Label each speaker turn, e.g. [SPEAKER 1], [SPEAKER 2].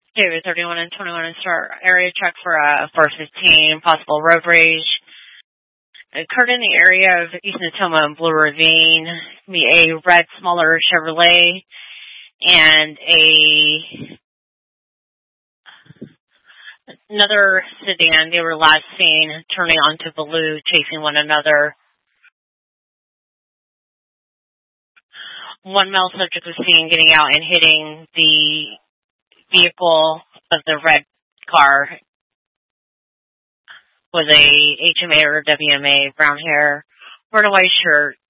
[SPEAKER 1] David 31 and 21 and start area check for 415, possible road rage. It occurred in the area of East Natoma and Blue Ravine. Be a red, smaller Chevrolet and another sedan. They were last seen turning onto Blue, chasing one another. One male subject was seen getting out and hitting the vehicle of the red car. Was a HMA or WMA, brown hair, wearing a white shirt,